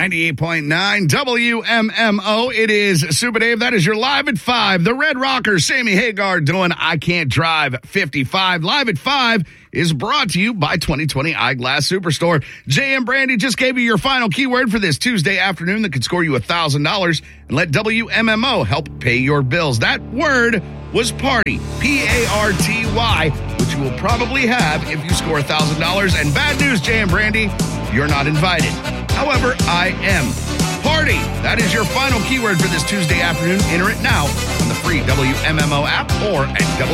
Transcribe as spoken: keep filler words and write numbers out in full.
ninety-eight point nine W M M O. It is Super Dave. That is your Live at five. The Red Rocker, Sammy Hagar, doing I Can't Drive fifty-five. Live at five is brought to you by twenty twenty Eyeglass Superstore. J M Brandy just gave you your final keyword for this Tuesday afternoon that could score you one thousand dollars and let W M M O help pay your bills. That word was party, P A R T Y, which you will probably have if you score one thousand dollars. And bad news, J M Brandy, you're not invited. However, I am. Party. That is your final keyword for this Tuesday afternoon. Enter it now on the free W M M O app or at W M M O.